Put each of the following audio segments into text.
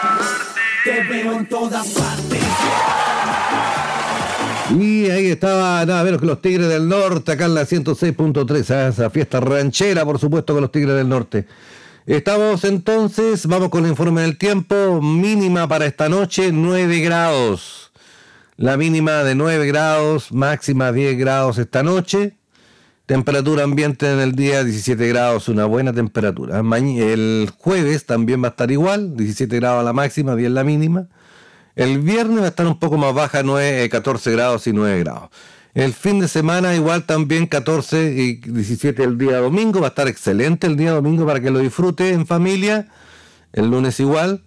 Te veo en todas partes. Y ahí estaba nada menos que los Tigres del Norte, acá en la 106.3, esa fiesta ranchera, por supuesto, con los Tigres del Norte. Estamos entonces, vamos con el informe del tiempo. Mínima para esta noche, 9 grados. La mínima de 9 grados, máxima 10 grados esta noche. Temperatura ambiente en el día 17 grados, una buena temperatura. El jueves también va a estar igual, 17 grados la máxima, 10 la mínima. El viernes va a estar un poco más baja, 14 grados y 9 grados. El fin de semana igual también 14 y 17 el día domingo. Va a estar excelente el día domingo para que lo disfrute en familia. El lunes igual.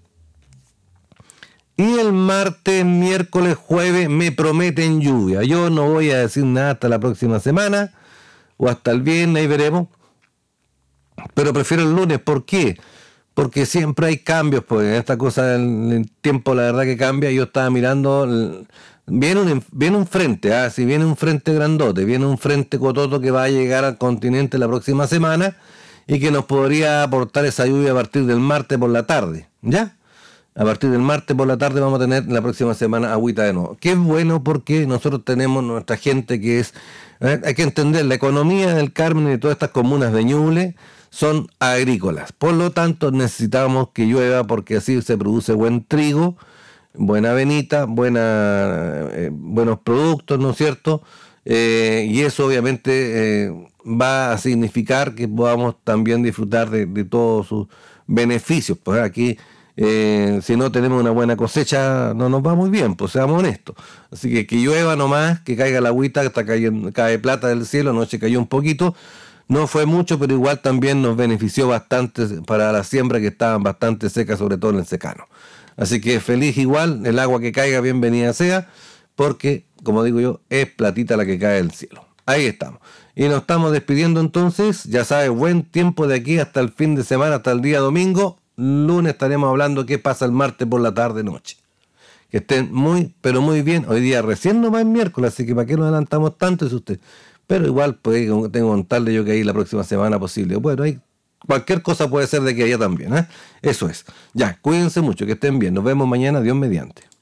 Y el martes, miércoles, jueves me prometen lluvia. Yo no voy a decir nada hasta la próxima semana o hasta el viernes, ahí veremos. Pero prefiero el lunes. ¿Por qué? Porque siempre hay cambios, pues en esta cosa el tiempo la verdad que cambia. Yo estaba mirando, viene un frente, si viene un frente grandote, viene un frente cototo que va a llegar al continente la próxima semana y que nos podría aportar esa lluvia a partir del martes por la tarde, ¿ya? A partir del martes por la tarde vamos a tener la próxima semana agüita de nuevo. Que es bueno porque nosotros tenemos nuestra gente que es, hay que entender, la economía del Carmen y de todas estas comunas de Ñuble son agrícolas, por lo tanto necesitamos que llueva porque así se produce buen trigo, buena avenita, buenos productos, ¿no es cierto? Y eso obviamente va a significar que podamos también disfrutar de todos sus beneficios. Pues aquí, si no tenemos una buena cosecha, no nos va muy bien, pues seamos honestos. Así que llueva nomás, que caiga la agüita, está cayendo, cae plata del cielo, anoche cayó un poquito. No fue mucho, pero igual también nos benefició bastante para la siembra que estaban bastante secas, sobre todo en el secano. Así que feliz igual, el agua que caiga bienvenida sea, porque, como digo yo, es platita la que cae del cielo. Ahí estamos. Y nos estamos despidiendo entonces, ya sabes, buen tiempo de aquí hasta el fin de semana, hasta el día domingo. Lunes estaremos hablando qué pasa el martes por la tarde noche. Que estén muy, pero muy bien. Hoy día recién nomás es miércoles, así que para qué nos adelantamos tanto, es usted. Pero igual pues, tengo que contarle yo que ahí la próxima semana posible. Bueno, ahí cualquier cosa puede ser de que haya también, ¿eh? Eso es. Ya, cuídense mucho, que estén bien. Nos vemos mañana, Dios mediante.